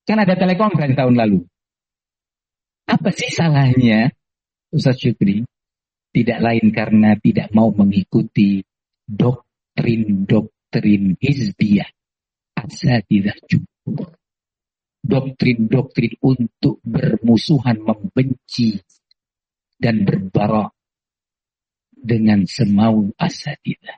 Kan ada telekonferensi tahun lalu. Apa sih salahnya, Ustaz Syukri? Tidak lain karena tidak mau mengikuti doktrin-doktrin hizbiyah. Asatidzah jumhur. Doktrin-doktrin untuk bermusuhan, membenci, dan berbarak dengan semau asatidzah.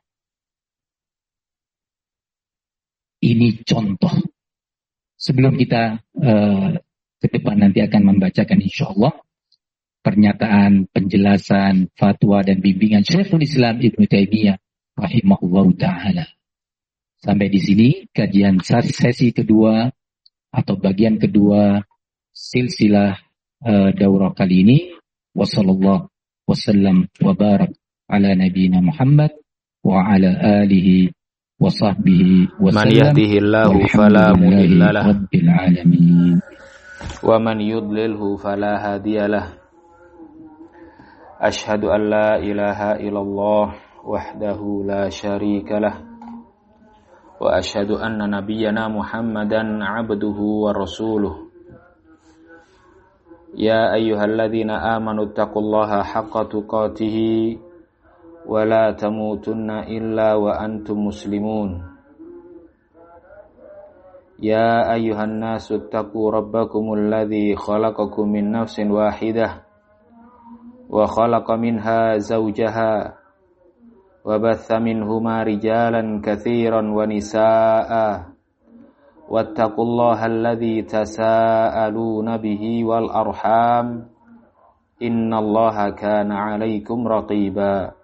Ini contoh. Sebelum kita ke depan nanti akan membacakan insyaallah pernyataan, penjelasan, fatwa dan bimbingan Syekhul Islam Ibnu Taimiyah rahimahullahu taala. Sampai di sini kajian sesi kedua atau bagian kedua silsilah daurah kali ini. Wassallallahu wasallam wa barak ala nabiyyina Muhammad wa ala alihi wa sahbihi wa sallam. Man yahdihillahu fala mudilla lahu rabbil alamin. Wa man yudlilhu fala hadiyalah. Ashhadu an la ilaha illallah wahdahu la syarika lah. Wa ashhadu anna nabiyyana Muhammadan abduhu wa rasuluh. Ya ayyuhalladzina amanu taqullaha haqqa tuqatih wa la tamutunna illa wa antum muslimun. Ya ayyuhan nasu taqu rabbakumul ladzi khalaqakum min nafsin wahidah wa khalaqa minha zawjaha wa batha minhuma rijalan katsiran wa nisaa'a wattaqullaha alladzi tasaaluna bihi wal arham innallaha kana 'alaikum raqiba.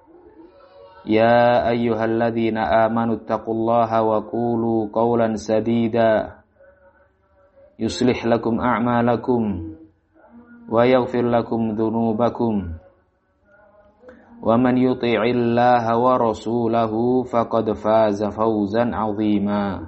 Ya ayyuhalladzina amanu taqullaha wa qulu qawlan sadida yuslih lakum a'malakum wa yaghfir lakum dhunubakum wa man yuti'illaha wa rasulahu faqad faza fawzan 'azima.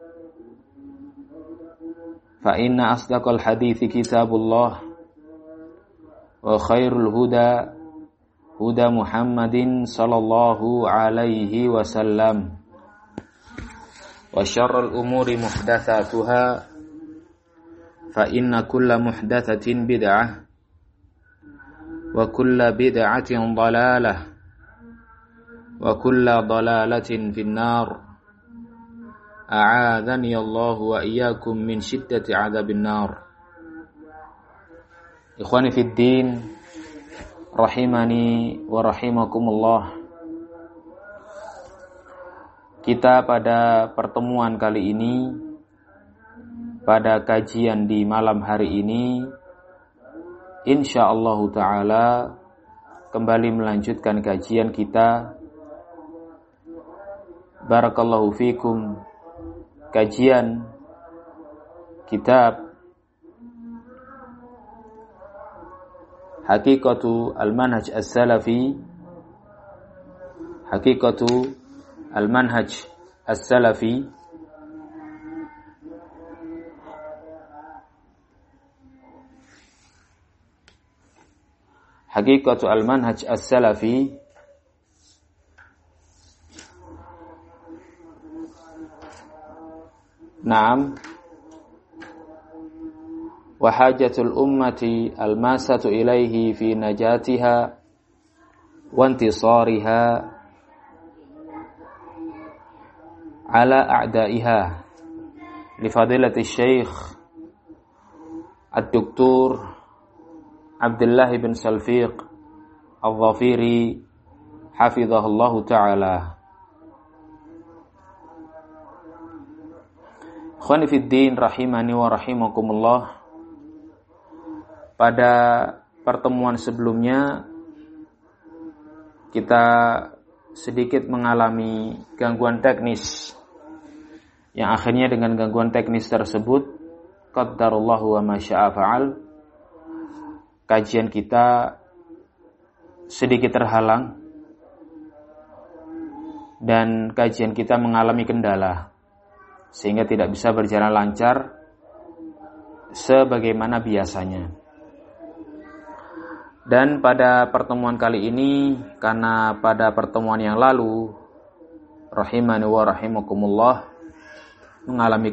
Fa inna asdaqal hadithi kitabullah wa khairul huda huda Muhammadin sallallahu alaihi wasallam wa syarrul umuri muhdatsatuha fa inna kulla muhdatsatin bid'ah wa kulla bid'atin dhalalah wa kulla dhalalatin finnar. A'adzani Allah wa iyyakum min syiddati 'adzabin nar. Ikhwani fid din, rahimani wa rahimakumullah. Kita pada pertemuan kali ini, pada kajian di malam hari ini, insyaallah ta'ala kembali melanjutkan kajian kita. Barakallahu fikum. Kajian kitab Haqiqatu al-Manhaj as-Salafi, Haqiqatu al-Manhaj as-Salafi, Haqiqatu al-Manhaj as-Salafi. Naam. Wa hajatul ummati al-masatu ilaihi fi najatiha wa intisariha ala a'daiha li fadilati Syekh Ad-Doktor Abdullah bin Salfiq Al-Dhafiri hafizahullahu ta'ala. Ikhwani fid din, rahimani wa rahimakumullah. Pada pertemuan sebelumnya kita sedikit mengalami gangguan teknis, yang akhirnya dengan gangguan teknis tersebut qaddarallahu wa ma syaa fa'al, kajian kita sedikit terhalang dan kajian kita mengalami kendala sehingga tidak bisa berjalan lancar sebagaimana biasanya. Dan pada pertemuan kali ini, karena pada pertemuan yang lalu rahimani wa rahimakumullah mengalami